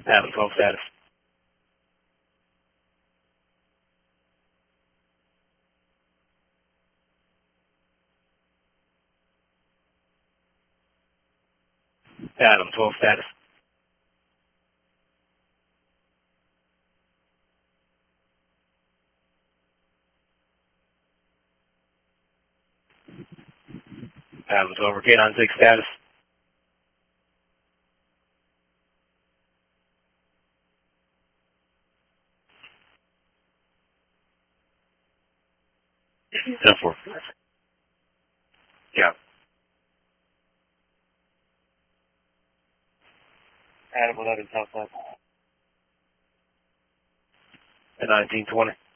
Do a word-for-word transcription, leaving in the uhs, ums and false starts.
Adam twelve status. Adam twelve status. Adam twelve, K nine six status. ten four. Yeah. Adam eleven southwest. At nineteen twenty.